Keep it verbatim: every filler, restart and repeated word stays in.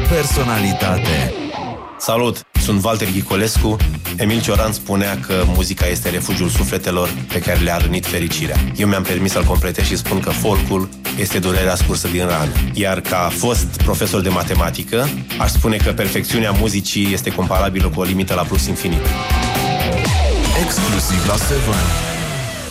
personalitate. Salut! Sunt Walter Ghicolescu. Emil Cioran spunea că muzica este refugiul sufletelor pe care le-a rănit fericirea. Eu mi-am permis să-l completez și spun că folcul este durerea scursă din rană. Iar ca fost profesor de matematică, aș spune că perfecțiunea muzicii este comparabilă cu o limită la plus infinit. Exclusiv la Seven.